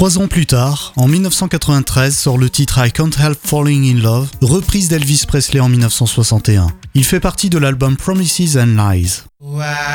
3 ans plus tard, en 1993, sort le titre I Can't Help Falling in Love, reprise d'Elvis Presley en 1961. Il fait partie de l'album Promises and Lies.